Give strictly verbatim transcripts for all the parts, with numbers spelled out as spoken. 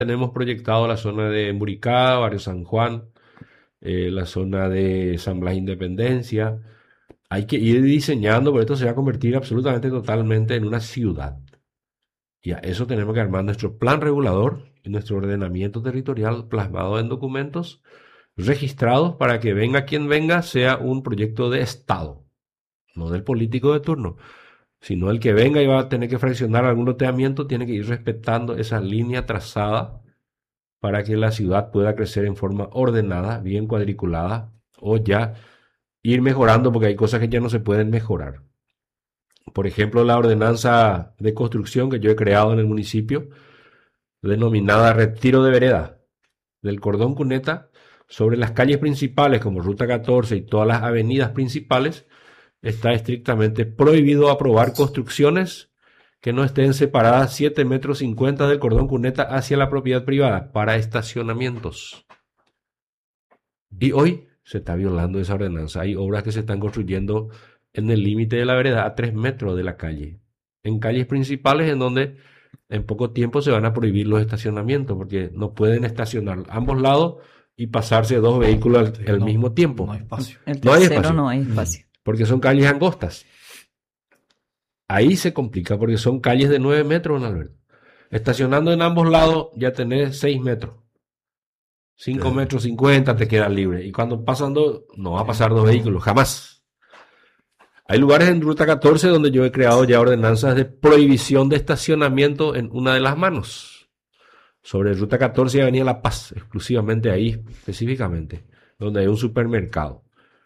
tenemos proyectado la zona de Muricá, Barrio San Juan, eh, la zona de San Blas Independencia. Hay que ir diseñando, porque esto se va a convertir absolutamente totalmente en una ciudad. Y a eso tenemos que armar nuestro plan regulador y nuestro ordenamiento territorial plasmado en documentos registrados para que venga quien venga sea un proyecto de Estado, no del político de turno, sino el que venga y va a tener que fraccionar algún loteamiento, tiene que ir respetando esa línea trazada para que la ciudad pueda crecer en forma ordenada, bien cuadriculada, o ya ir mejorando, porque hay cosas que ya no se pueden mejorar. Por ejemplo, la ordenanza de construcción que yo he creado en el municipio, denominada Retiro de Vereda, del cordón cuneta, sobre las calles principales como Ruta catorce y todas las avenidas principales, está estrictamente prohibido aprobar construcciones que no estén separadas siete metros cincuenta del cordón cuneta hacia la propiedad privada para estacionamientos. Y hoy se está violando esa ordenanza. Hay obras que se están construyendo en el límite de la vereda a tres metros de la calle. En calles principales en donde en poco tiempo se van a prohibir los estacionamientos porque no pueden estacionar a ambos lados y pasarse dos vehículos al, al no, mismo tiempo. No hay espacio. El No hay tercero espacio. no hay espacio. Porque son calles angostas. Ahí se complica porque son calles de nueve metros, don Alberto. Estacionando en ambos lados ya tenés seis metros. cinco Claro. metros cincuenta te quedan libres. Y cuando pasan dos, no va a pasar dos vehículos, jamás. Hay lugares en Ruta catorce donde yo he creado ya ordenanzas de prohibición de estacionamiento en una de las manos. Sobre Ruta catorce y Avenida La Paz, exclusivamente ahí, específicamente, donde hay un supermercado.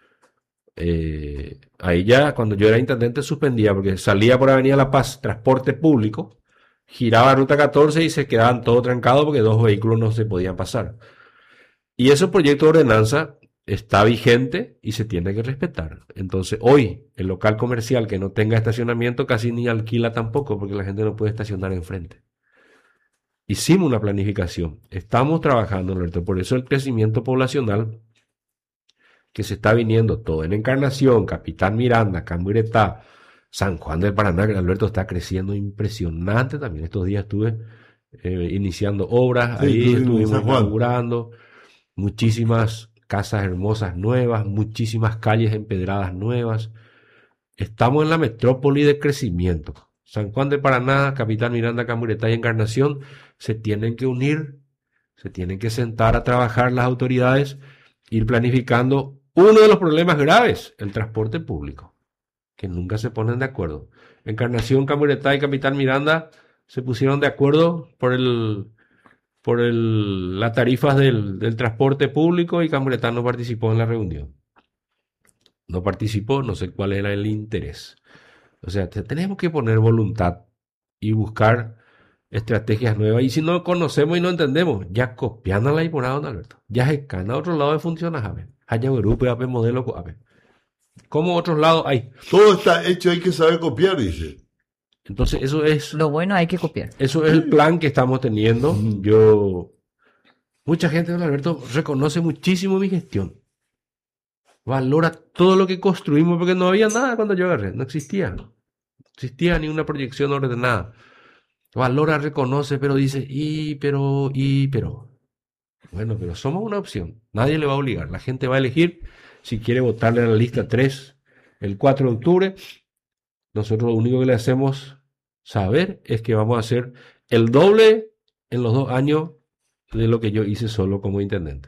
Eh, ahí ya, cuando yo era intendente, suspendía, porque salía por Avenida La Paz, transporte público, giraba Ruta catorce y se quedaban todos trancados porque dos vehículos no se podían pasar. Y ese proyecto de ordenanza está vigente y se tiene que respetar. Entonces, hoy, el local comercial que no tenga estacionamiento casi ni alquila tampoco, porque la gente no puede estacionar enfrente. Hicimos una planificación. Estamos trabajando, Alberto. Por eso el crecimiento poblacional que se está viniendo todo en Encarnación, Capitán Miranda, Camburetá, San Juan del Paraná, Alberto, está creciendo impresionante también. Estos días estuve eh, iniciando obras, Sí, ahí estuvimos en estuvimos San Juan. inaugurando muchísimas casas hermosas nuevas, muchísimas calles empedradas nuevas. Estamos en la metrópoli de crecimiento. San Juan del Paraná, Capitán Miranda, Camburetá y Encarnación se tienen que unir, se tienen que sentar a trabajar las autoridades, ir planificando uno de los problemas graves, el transporte público, que nunca se ponen de acuerdo. Encarnación, Camburetá y Capitán Miranda se pusieron de acuerdo por el por el, las tarifas del, del transporte público y Camburetá no participó en la reunión. No participó, no sé cuál era el interés. O sea, te, tenemos que poner voluntad y buscar estrategias nuevas. Y si no conocemos y no entendemos, ya copiando la por don Alberto. Ya se cana a otro lado de funciona, a ver. Haya grupo, a ver, modelo, a ver. ¿Cómo otros lados hay? Todo está hecho, hay que saber copiar, dice. Entonces, eso es, Lo bueno hay que copiar. eso es el plan que estamos teniendo. Ujú. Yo, mucha gente, don Alberto, reconoce muchísimo mi gestión. Valora todo lo que construimos, porque no había nada cuando yo agarré, no existía. No existía ni una proyección ordenada. Valora, reconoce, pero dice, y, pero, y, pero. Bueno, pero somos una opción. Nadie le va a obligar. La gente va a elegir si quiere votarle a la lista tres el cuatro de octubre. Nosotros lo único que le hacemos saber es que vamos a hacer el doble en los dos años de lo que yo hice solo como intendente.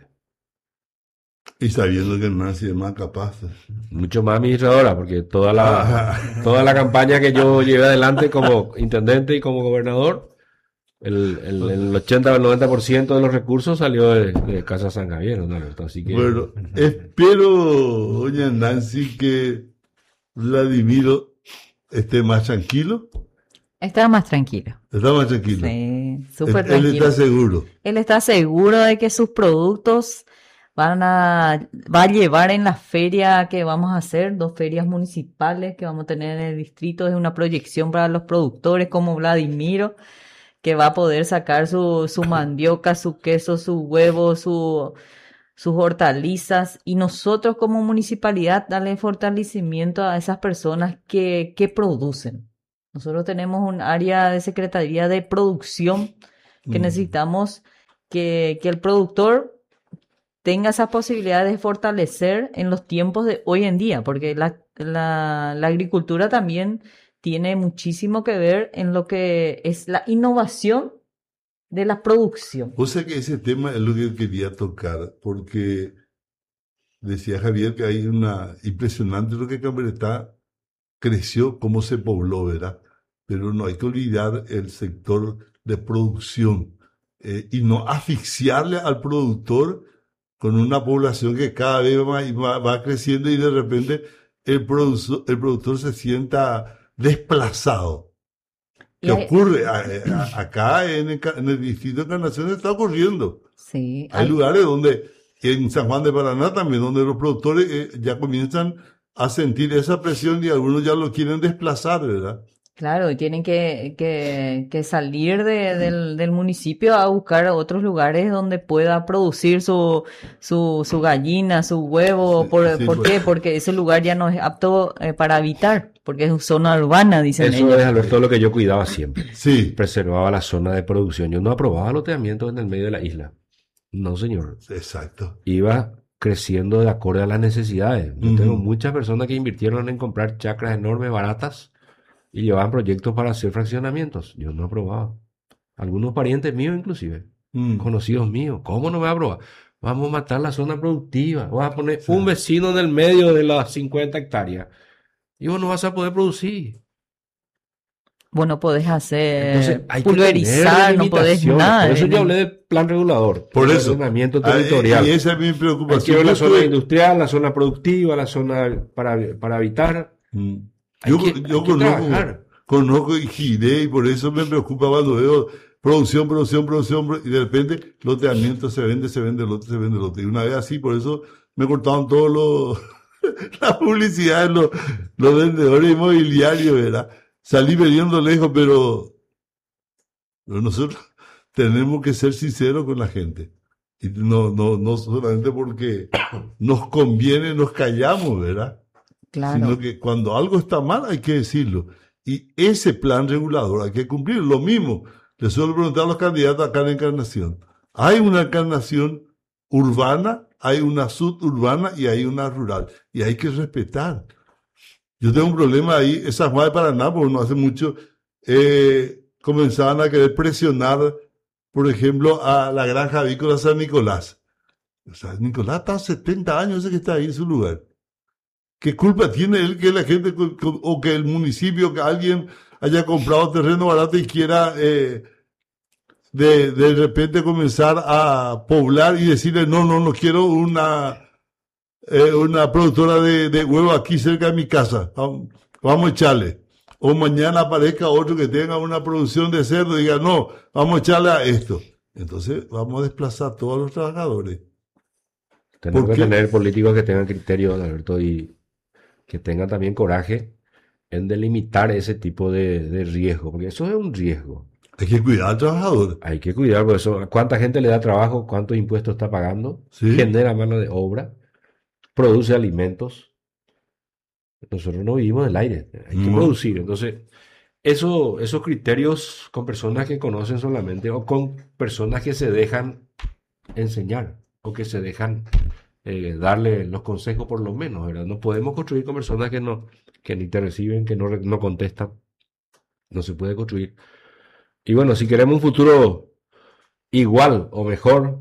Y sabiendo que Nancy es más capaz. Mucho más administradora, porque toda la, toda la campaña que yo llevé adelante como intendente y como gobernador, el, el, el ochenta o el noventa por ciento de los recursos salió de, de Casa San Javier, ¿no, Alberto? Así que, Bueno, espero, doña Nancy, que Vladimiro esté más tranquilo. Está más tranquilo. Está más tranquilo. Sí, súper Él, él tranquilo. está seguro. Él está seguro de que sus productos van a, va a llevar en la feria que vamos a hacer, dos ferias municipales que vamos a tener en el distrito. Es una proyección para los productores como Vladimiro, que va a poder sacar su, su mandioca, su queso, su huevo, su, sus hortalizas. Y nosotros como municipalidad darle fortalecimiento a esas personas que, que producen. Nosotros tenemos un área de Secretaría de Producción que Mm. necesitamos que, que el productor tenga esa posibilidad de fortalecer en los tiempos de hoy en día, porque la, la, la agricultura también tiene muchísimo que ver en lo que es la innovación de la producción. O sea que ese tema es lo que quería tocar, porque decía Javier que hay una impresionante lo que Camberetá creció, cómo se pobló, ¿verdad? Pero no hay que olvidar el sector de producción eh, y no asfixiarle al productor con una población que cada vez va, va, va creciendo y de repente el, produ el productor se sienta desplazado. ¿Qué hay, ocurre? A, a, acá en el, en el distrito de Encarnación está ocurriendo. Sí, hay, hay lugares donde, en San Juan de Paraná también, donde los productores eh, ya comienzan a sentir esa presión y algunos ya lo quieren desplazar, ¿verdad? Claro, y tienen que, que, que salir de, del, del municipio a buscar otros lugares donde pueda producir su, su, su gallina, su huevo. Sí, ¿Por, sí, ¿por pues. qué? Porque ese lugar ya no es apto eh, para habitar, porque es zona urbana, dicen Eso ellos. es, Alberto, lo que yo cuidaba siempre. Sí, Preservaba la zona de producción. Yo no aprobaba loteamientos en el medio de la isla. No, señor. exacto. Iba creciendo de acuerdo a las necesidades. Yo Ujú. tengo muchas personas que invirtieron en comprar chacras enormes, baratas, y llevaban proyectos para hacer fraccionamientos. Yo no aprobaba. Algunos parientes míos, inclusive, Mm. conocidos míos. ¿Cómo no me va a aprobar? Vamos a matar la zona productiva. Vas a poner Sí. un vecino en el medio de las cincuenta hectáreas. Y vos no vas a poder producir. Vos no podés Entonces, hacer hay que pulverizar, tener no podés limitaciones. nada. Por eso en yo el- hablé de plan regulador. Por de eso. ordenamiento Ah, territorial. y esa es mi Hay que preocupación. ver la Yo zona tuve- industrial, la zona productiva, la zona para, para habitar. Mm. Hay Yo, que, yo hay que conozco, trabajar. conozco y giré y por eso me preocupa cuando veo producción, producción, producción pro- y de repente loteamiento se vende, se vende el otro, se vende el otro. Y una vez así, por eso me cortaron todos los la publicidad de los, los vendedores inmobiliarios, ¿verdad? Salí vendiendo lejos, pero, pero nosotros tenemos que ser sinceros con la gente. Y no, no, no solamente porque nos conviene, nos callamos, ¿verdad? Claro. Sino que cuando algo está mal hay que decirlo. Y ese plan regulador hay que cumplir. Lo mismo, le suelo preguntar a los candidatos acá en Encarnación. Hay una Encarnación urbana, hay una suburbana y hay una rural. Y hay que respetar. Yo tengo un problema ahí, en San Juan de Paraná, porque no hace mucho, eh, comenzaban a querer presionar, por ejemplo, a la granja avícola San Nicolás. O sea, Nicolás está setenta años, ese que está ahí en su lugar. ¿Qué culpa tiene él que la gente o que el municipio, que alguien haya comprado terreno barato y quiera eh, de, de repente comenzar a poblar y decirle no, no, no quiero una, eh, una productora de, de huevo aquí cerca de mi casa, vamos, vamos a echarle? O mañana aparezca otro que tenga una producción de cerdo y diga no, vamos a echarle a esto. Entonces vamos a desplazar a todos los trabajadores. Tenemos ¿Por que qué? tener políticos que tengan criterio, Alberto, y que tengan también coraje en delimitar ese tipo de, de riesgo, porque eso es un riesgo. Hay que cuidar al trabajador. Hay que cuidar, porque eso, ¿cuánta gente le da trabajo? ¿Cuántos impuestos está pagando? Sí. Genera mano de obra, produce alimentos. Nosotros no vivimos del aire, hay que No. producir. Entonces, eso, esos criterios con personas que conocen solamente o con personas que se dejan enseñar o que se dejan eh, darle los consejos por lo menos, ¿verdad? No podemos construir con personas que no, que ni te reciben, que no, re- no contestan. No se puede construir. Y bueno, si queremos un futuro igual o mejor,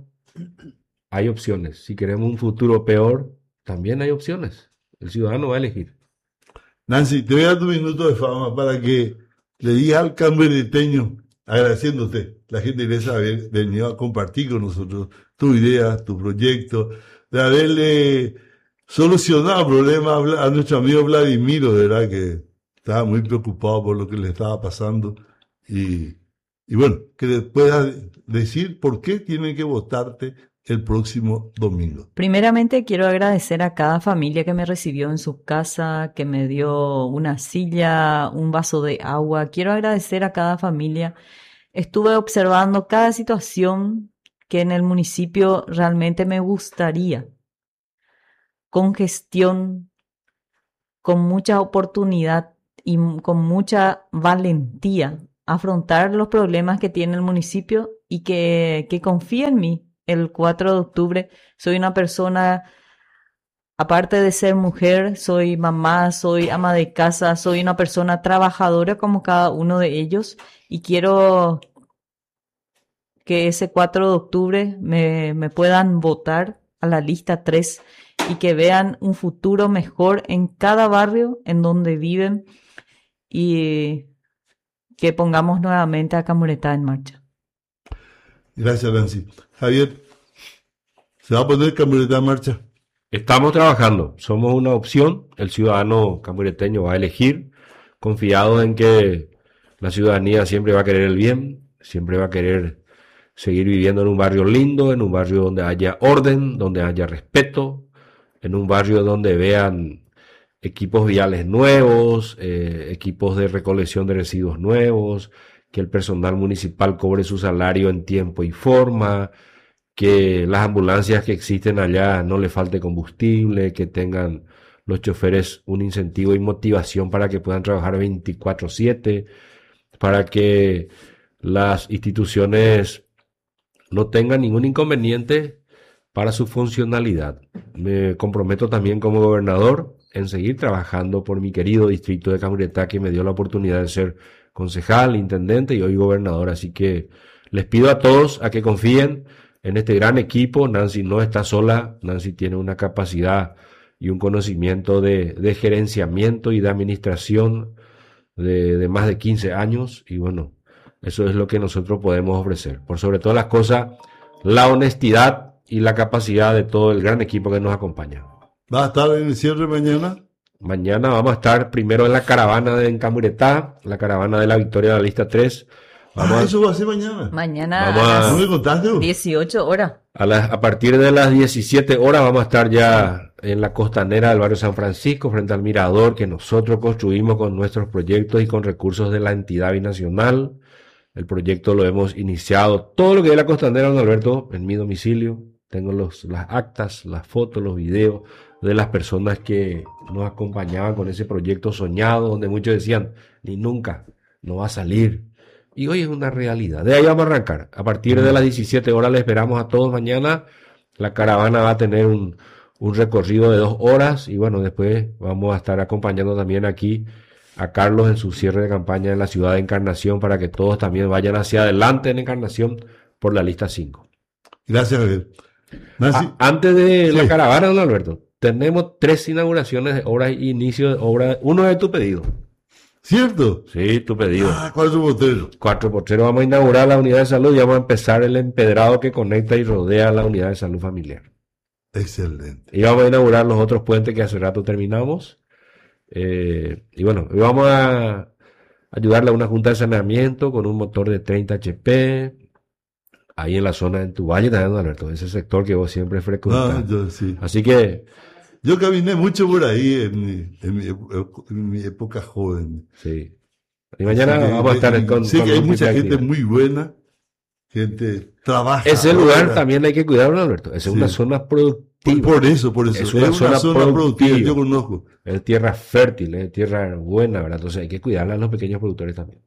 hay opciones. Si queremos un futuro peor, también hay opciones. El ciudadano va a elegir. Nancy, te voy a dar tu minuto de fama para que le digas al cambereteño, agradeciéndote, la gente de haber venido a compartir con nosotros tu idea, tu proyecto, de haberle solucionado el problema a Vla- a nuestro amigo Vladimiro, de verdad que estaba muy preocupado por lo que le estaba pasando. Y, y bueno, que le puedas decir por qué tienen que votarte el próximo domingo. Primeramente quiero agradecer a cada familia que me recibió en su casa, que me dio una silla, un vaso de agua. Quiero agradecer a cada familia. Estuve observando cada situación que en el municipio realmente me gustaría, con gestión, con mucha oportunidad y m- con mucha valentía, afrontar los problemas que tiene el municipio y que, que confíe en mí el cuatro de octubre. Soy una persona, aparte de ser mujer, soy mamá, soy ama de casa, soy una persona trabajadora como cada uno de ellos y quiero que ese cuatro de octubre me, me puedan votar a la lista tres y que vean un futuro mejor en cada barrio en donde viven y que pongamos nuevamente a Camuretá en marcha. Gracias, Nancy. Javier, ¿se va a poner Camuretá en marcha? Estamos trabajando, somos una opción, el ciudadano camureteño va a elegir, confiados en que la ciudadanía siempre va a querer el bien, siempre va a querer seguir viviendo en un barrio lindo, en un barrio donde haya orden, donde haya respeto, en un barrio donde vean equipos viales nuevos, eh, equipos de recolección de residuos nuevos, que el personal municipal cobre su salario en tiempo y forma, que las ambulancias que existen allá no le falte combustible, que tengan los choferes un incentivo y motivación para que puedan trabajar veinticuatro siete, para que las instituciones no tengan ningún inconveniente para su funcionalidad. Me comprometo también como gobernador en seguir trabajando por mi querido distrito de Camuretá, que me dio la oportunidad de ser concejal, intendente y hoy gobernador. Así que les pido a todos a que confíen en este gran equipo. Nancy no está sola, Nancy tiene una capacidad y un conocimiento de, de gerenciamiento y de administración de, de más de quince años y bueno, eso es lo que nosotros podemos ofrecer. Por sobre todas las cosas, la honestidad y la capacidad de todo el gran equipo que nos acompaña. ¿Va a estar en el cierre mañana? Mañana vamos a estar primero en la caravana de Camuretá, la caravana de la victoria de la lista tres. Vamos ah, eso va a ser mañana. Mañana vamos a, a ¿no me contaste? dieciocho horas. A, la, a partir de las diecisiete horas vamos a estar ya en la costanera del barrio San Francisco, frente al mirador que nosotros construimos con nuestros proyectos y con recursos de la entidad binacional. El proyecto lo hemos iniciado, todo lo que es la costanera, don Alberto, en mi domicilio. Tengo los, las actas, las fotos, los videos de las personas que nos acompañaban con ese proyecto soñado, donde muchos decían, ni nunca, no va a salir. Y hoy es una realidad. De ahí vamos a arrancar. A partir de las diecisiete horas le esperamos a todos mañana. La caravana va a tener un, un recorrido de dos horas y bueno, después vamos a estar acompañando también aquí a Carlos en su cierre de campaña en la ciudad de Encarnación para que todos también vayan hacia adelante en Encarnación por la lista cinco. Gracias, Javier. Nancy. A, antes de Sí. la caravana, don Alberto, tenemos tres inauguraciones de obras y inicio de obras. Uno de tu pedido. ¿Cierto? Sí, tu pedido. Ah, cuatro boteros. Cuatro por cero vamos a inaugurar la unidad de salud y vamos a empezar el empedrado que conecta y rodea la unidad de salud familiar. Excelente. Y vamos a inaugurar los otros puentes que hace rato terminamos. Eh, y bueno, y vamos a ayudarle a una junta de saneamiento con un motor de treinta H P. Ahí en la zona, en tu valle también, don Alberto, ese sector que vos siempre frecuentas. Ah, yo sí. Así que, Yo caminé mucho por ahí en mi, en mi, epo- en mi época joven. sí. Y mañana Así que- vamos a estar y- con. Sé con que hay múltiples mucha gente actividades. muy buena, gente trabaja. Ese lugar también hay que cuidar, don Alberto. Esa es Sí. una zona Por, productiva. por eso, por eso. Es Es una una, zona zona, productiva. productiva. Yo conozco. Es tierra fértil, es tierra buena, ¿verdad? Entonces hay que cuidarla a los pequeños productores también.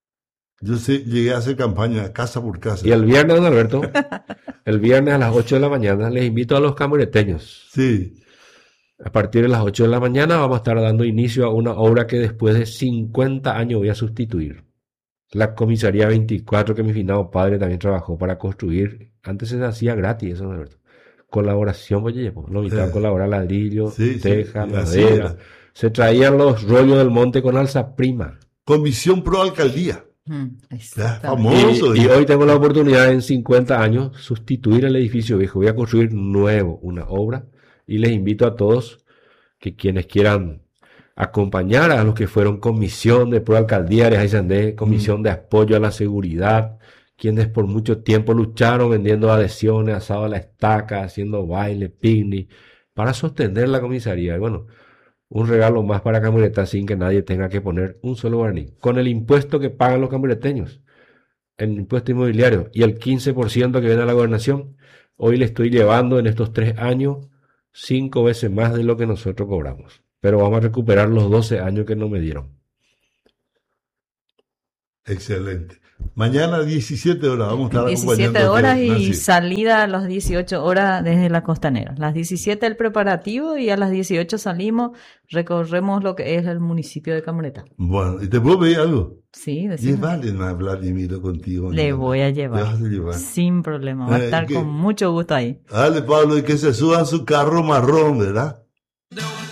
Yo sé, llegué a hacer campaña casa por casa. Y el viernes, don Alberto, el viernes a las ocho de la mañana, les invito a los camureteños. Sí. A partir de las ocho de la mañana vamos a estar dando inicio a una obra que después de cincuenta años voy a sustituir. La comisaría veinticuatro que mi finado padre también trabajó para construir. Antes se hacía gratis eso, don Alberto. Colaboración, oye, pues, lo invitaban a Sí. colaborar ladrillo, Sí, sí, teja, y así madera. era. Se traían los rollos del monte con alza prima. Comisión Pro Alcaldía. Mm, Ya, exactamente. famoso. Y, y ya. hoy tengo la oportunidad en cincuenta años sustituir el edificio viejo. Voy a construir nuevo una obra y les invito a todos que quienes quieran acompañar a los que fueron comisión de proalcaldía de Aysandé, comisión de apoyo a la seguridad, quienes por mucho tiempo lucharon vendiendo adhesiones, asado a la estaca, haciendo baile, picnic, para sostener la comisaría. Y bueno, un regalo más para Camuretá sin que nadie tenga que poner un solo guaraní. Con el impuesto que pagan los camureteños, el impuesto inmobiliario y el quince por ciento que viene a la gobernación, hoy le estoy llevando en estos tres años cinco veces más de lo que nosotros cobramos. Pero vamos a recuperar los doce años que no me dieron. Excelente. Mañana diecisiete horas vamos a estar diecisiete acompañándote, horas y Nancy. salida a las dieciocho horas desde la costanera. Las diecisiete el preparativo y a las dieciocho salimos, recorremos lo que es el municipio de Camerata. Bueno, ¿y te puedo pedir algo? Sí, decime. Llévale a Vladimiro contigo. Le mañana. voy a Le llevar. vas a llevar. Sin problema. Va a Eh, estar ¿qué? con mucho gusto ahí. Dale, Pablo, y que se suba a su carro marrón, ¿verdad? De un